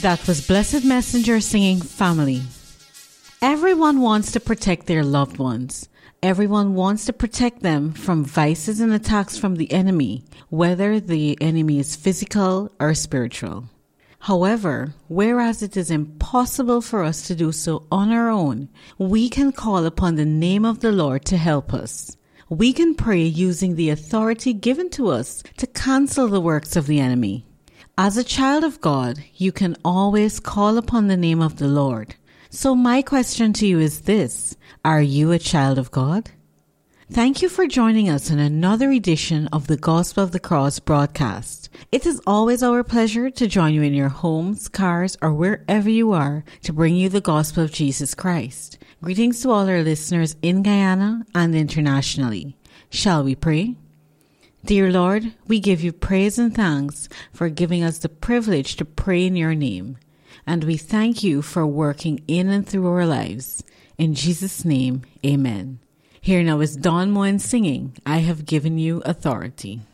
That was Blessed Messenger singing Family. Everyone wants to protect their loved ones. Everyone wants to protect them from vices and attacks from the enemy, whether the enemy is physical or spiritual. However, whereas it is impossible for us to do so on our own, we can call upon the name of the Lord to help us. We can pray using the authority given to us to cancel the works of the enemy. As a child of God, you can always call upon the name of the Lord. So my question to you is this: are you a child of God? Thank you for joining us in another edition of the Gospel of the Cross broadcast. It is always our pleasure to join you in your homes, cars, or wherever you are to bring you the gospel of Jesus Christ. Greetings to all our listeners in Guyana and internationally. Shall we pray? Dear Lord, we give you praise and thanks for giving us the privilege to pray in your name. And we thank you for working in and through our lives. In Jesus' name, amen. Here now is Dawn Moen singing, I Have Given You Authority.